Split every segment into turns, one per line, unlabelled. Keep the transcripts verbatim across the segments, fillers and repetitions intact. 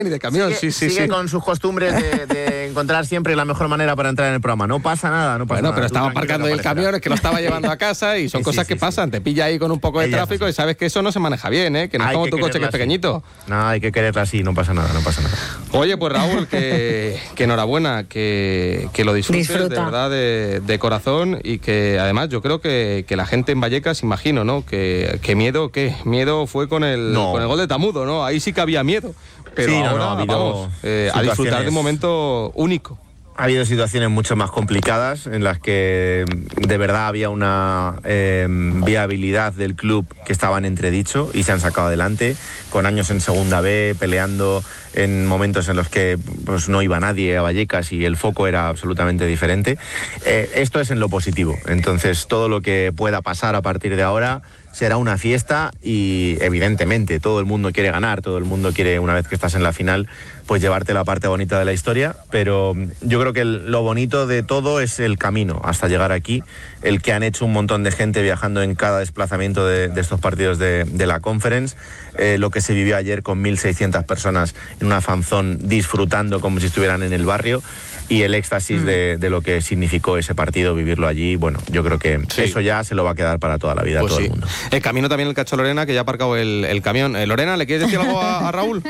y de camión,
sigue,
sí, sí,
sigue
sí.
con sus costumbres de, de encontrar siempre la mejor manera para entrar en el programa. No pasa nada, no pasa
bueno,
nada.
pero
Tú
estaba
tranquilo
aparcando
que
el
aparecerá.
camión, es que lo estaba llevando a casa y son
Sí,
cosas
sí,
que
sí,
pasan.
sí.
Te pilla ahí con un poco de
Ella
tráfico
es
y sabes que eso no se maneja bien, ¿eh? Que no es
Hay
como
que
tu coche que es
quererla así.
pequeñito.
No, hay que quererla así, no pasa nada, no pasa nada.
Oye, pues Raúl, que, que enhorabuena, que, que lo disfrutes
Disfruta.
de verdad de, de corazón y que además yo creo que, que la gente en Vallecas, imagino, ¿no? Que, que miedo, ¿qué? Miedo fue con el,
No.
con el gol de Tamudo, ¿no? Ahí sí que había miedo. Pero
Sí, no,
ahora,
no, ha habido
vamos, eh, a disfrutar
situaciones.
de un momento único.
Ha habido situaciones mucho más complicadas en las que de verdad había una eh, viabilidad del club que estaba en entredicho y se han sacado adelante, con años en Segunda B, peleando en momentos en los que pues, no iba nadie a Vallecas y el foco era absolutamente diferente. Eh, esto es en lo positivo, entonces todo lo que pueda pasar a partir de ahora será una fiesta y evidentemente todo el mundo quiere ganar, todo el mundo quiere, una vez que estás en la final, pues llevarte la parte bonita de la historia, pero yo creo que el, lo bonito de todo es el camino hasta llegar aquí, el que han hecho un montón de gente viajando en cada desplazamiento de, de estos partidos de, de la Conference, eh, lo que se vivió ayer con mil seiscientas personas en una fanzón disfrutando como si estuvieran en el barrio, y el éxtasis mm. de, de lo que significó ese partido, vivirlo allí, bueno, yo creo que sí. Eso ya se lo va a quedar para toda la vida, pues a todo sí. el mundo.
El camino también el cacho Lorena, que ya ha aparcado el, el camión. Eh, Lorena, ¿le quieres decir algo a, a Raúl?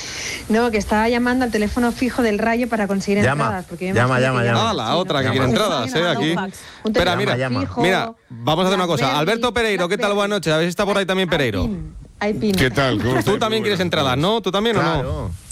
No, que estaba llamando al teléfono fijo del Rayo para conseguir
llama,
entradas. Porque
llama, llama, llama.
Ah, la otra que quiere entradas, ¿eh? Aquí. Espera, mira,
llama.
mira, vamos a hacer una cosa. Alberto Pereiro, ¿qué tal? Buenas noches. A ver si está por ahí también Pereiro.
¿Qué tal?
Tú también quieres entradas, ¿no? ¿Tú también
claro.
o no?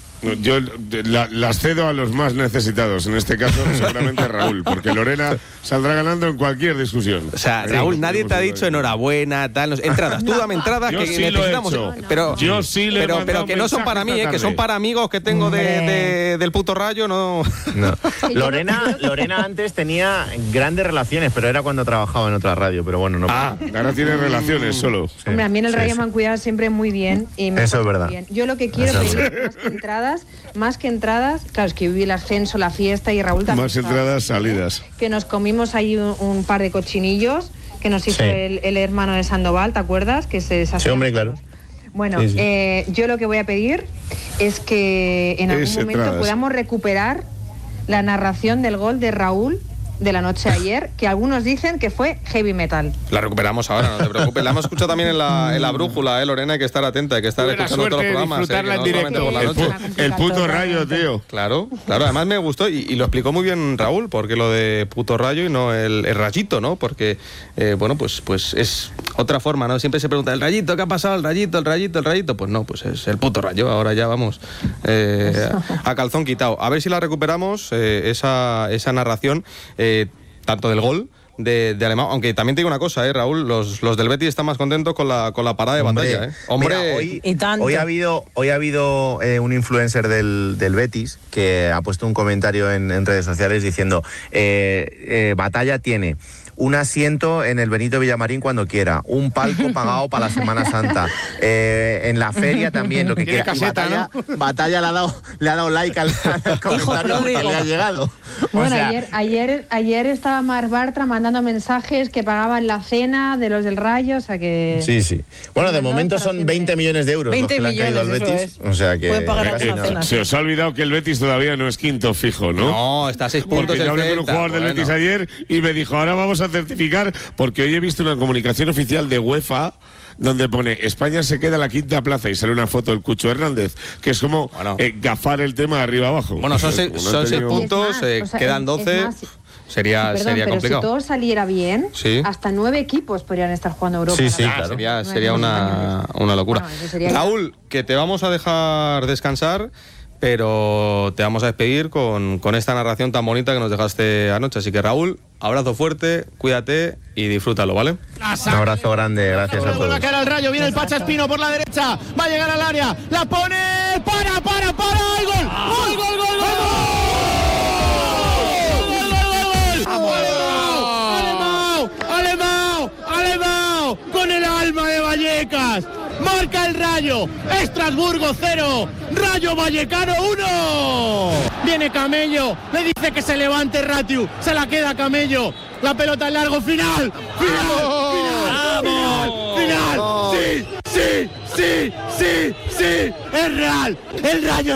Yo la, las cedo a los más necesitados, en este caso seguramente Raúl, porque Lorena saldrá ganando en cualquier discusión.
O sea, Raúl, sí, nadie te ha dicho enhorabuena, tal, no, entradas, tú dame entradas
yo
que
sí
necesitamos,
lo he hecho.
pero
yo sí le
pero, pero que no son para mí, eh, que son para amigos que tengo de, de, del puto Rayo, no.
no. Lorena, Lorena antes tenía grandes relaciones, pero era cuando trabajaba en otra radio, pero bueno, no.
Ah, ahora tiene relaciones solo.
Sí. Hombre, a mí en el Rayo sí, me han cuidado siempre muy bien y me
eso es verdad.
Bien. Yo lo que quiero es pedir más que entradas. Más que entradas, claro, es que viví el ascenso, la fiesta y Raúl también.
Más entradas, salidas.
Que nos comimos ahí un, un par de cochinillos que nos hizo sí. el, el hermano de Sandoval, ¿te acuerdas? Que se
sí, hombre, claro.
Bueno,
sí, sí.
Eh, yo lo que voy a pedir es que en algún
es
momento
entradas.
podamos recuperar la narración del gol de Raúl de la noche de ayer, que algunos dicen que fue heavy metal.
La recuperamos ahora, no te preocupes. La hemos escuchado también en la, en la brújula, eh, Lorena, hay que estar atenta, hay que estar
Tuve
escuchando todos los programas.
Disfrutarla
eh,
en
no
directo.
por la
el,
noche.
pu el puto Rayo, tío.
Claro, claro, además me gustó y, y lo explicó muy bien Raúl, porque lo de puto Rayo y no el, el rayito, ¿no? Porque, eh, bueno, pues, pues es otra forma, ¿no? Siempre se pregunta, ¿el rayito qué ha pasado? ¿El rayito, el rayito, el rayito? Pues no, pues es el puto Rayo, ahora ya vamos eh, a calzón quitado. A ver si la recuperamos, eh, esa, esa narración, eh, tanto del gol de, de Alemão, aunque también te digo una cosa, eh, Raúl, los, los del Betis están más contentos con la, con la parada de
Hombre,
batalla, eh. Hombre,
mira, hoy, hoy ha habido, hoy ha habido eh, un influencer del, del Betis que ha puesto un comentario en, en redes sociales diciendo eh, eh, Batalla tiene un asiento en el Benito Villamarín cuando quiera, un palco pagado para la Semana Santa, eh, en la feria también, lo que quiera.
Caseta,
y Batalla, ¿no? Batalla le ha dado, le ha dado like al, al comentario que le ha llegado.
Bueno,
o sea,
ayer, ayer, ayer estaba Mar Bartra mandando mensajes que pagaban la cena de los del Rayo, o sea que...
Sí, sí. Bueno, de momento son veinte millones de euros
veinte
los que le han caído al Betis.
Es.
O sea que...
Pueden pagar
casi
la
nada.
cena.
Se os ha olvidado que el Betis todavía no es quinto fijo, ¿no?
No, está a seis puntos.
Porque yo hablé con un jugador del
bueno.
Betis ayer y me dijo, ahora vamos a certificar, porque hoy he visto una comunicación oficial de UEFA donde pone España se queda en la quinta plaza y sale una foto del Cucho Hernández, que es como
bueno.
eh, gafar el tema de arriba abajo.
Bueno, son, seis,
no
son seis
tenido...
puntos,
más,
eh,
o sea,
quedan doce,
más,
sería,
perdón,
sería
pero
complicado.
si todo saliera bien,
sí.
hasta nueve equipos podrían estar jugando Europa.
Sí, sí,
Ah,
claro.
sería, sería una, una locura.
Bueno, eso sería
Raúl, que te vamos a dejar descansar, pero te vamos a despedir con, con esta narración tan bonita que nos dejaste anoche. Así que Raúl, abrazo fuerte, cuídate y disfrútalo, ¿vale?
Un abrazo grande, gracias a todos.
La cara al Rayo, viene el Pacha Espino por la derecha, va a llegar al área, la pone, para, para, para, ¡y gol! ¡Gol, gol, gol, gol! ¡Alemão! ¡Alemão! ¡Alemão! ¡Con el alma de Vallecas! Marca el Rayo, Estrasburgo cero, Rayo Vallecano uno. Viene Camello, le dice que se levante Ratiu, se la queda Camello, la pelota en largo, final, final, final, final, sí, sí, sí, sí, sí, es real, el Rayo